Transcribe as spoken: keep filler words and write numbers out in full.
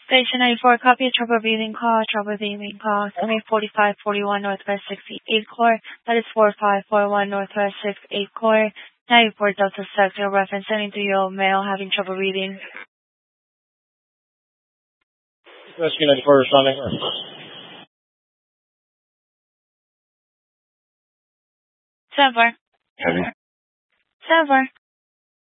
Station ninety-four, copy, trouble breathing call, trouble breathing call, summary forty-five forty-one Northwest sixty-eight core, that is four five four one Northwest sixty-eight core, ninety-four Delta Sector, reference seventy-three-year-old male having trouble breathing. Rescue ninety-four responding. seven four. Heavy. seven four.